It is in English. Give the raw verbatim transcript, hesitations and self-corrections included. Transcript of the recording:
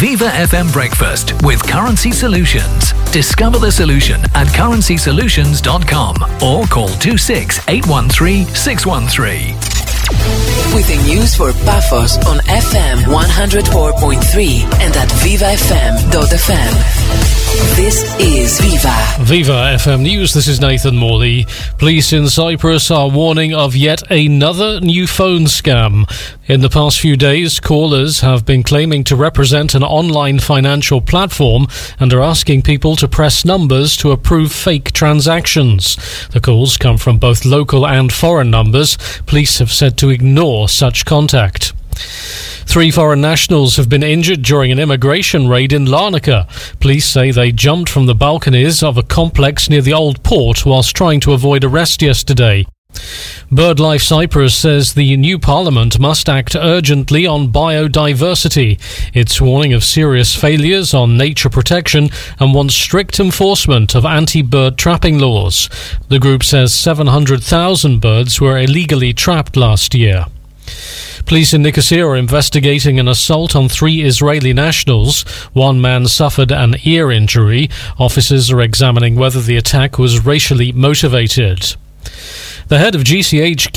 Viva F M Breakfast with Currency Solutions. Discover the solution at currency solutions dot com or call two six eight one three six one three. With the news for Paphos on F M one oh four point three and at viva f m dot f m. This is Viva. Viva F M News, this is Nathan Morley. Police in Cyprus are warning of yet another new phone scam. In the past few days, callers have been claiming to represent an online financial platform and are asking people to press numbers to approve fake transactions. The calls come from both local and foreign numbers. Police have said to ignore such contact. Three foreign nationals have been injured during an immigration raid in Larnaca. Police say they jumped from the balconies of a complex near the Old Port whilst trying to avoid arrest yesterday. BirdLife Cyprus says the new parliament must act urgently on biodiversity. It's warning of serious failures on nature protection and wants strict enforcement of anti-bird trapping laws. The group says seven hundred thousand birds were illegally trapped last year. Police in Nicosia are investigating an assault on three Israeli nationals. One man suffered an ear injury. Officers are examining whether the attack was racially motivated. The head of G C H